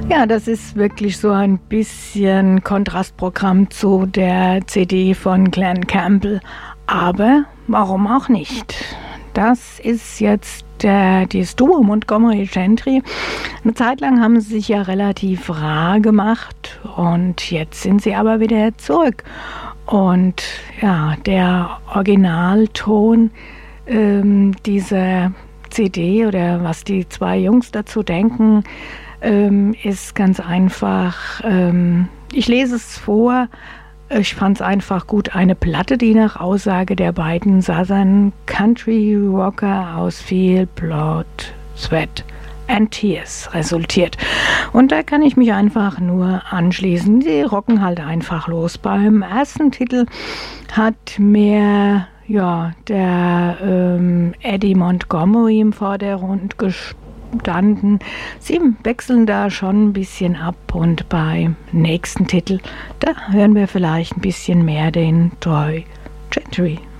Ja, das ist wirklich so ein bisschen Kontrastprogramm zu der CD von Glen Campbell. Aber warum auch nicht? Das ist jetzt das Duo Montgomery Gentry. Eine Zeit lang haben sie sich ja relativ rar gemacht und jetzt sind sie aber wieder zurück. Und ja, der Originalton dieser CD oder was die zwei Jungs dazu denken, ist ganz einfach, ich lese es vor, ich fand es einfach gut, eine Platte, die nach Aussage der beiden Southern Country Rocker aus viel Blood, Sweat and Tears resultiert. Und da kann ich mich einfach nur anschließen. Die rocken halt einfach los. Beim ersten Titel hat mehr der Eddie Montgomery im Vordergrund gestanden. Sie wechseln da schon ein bisschen ab und beim nächsten Titel, da hören wir vielleicht ein bisschen mehr den Troy Gentry.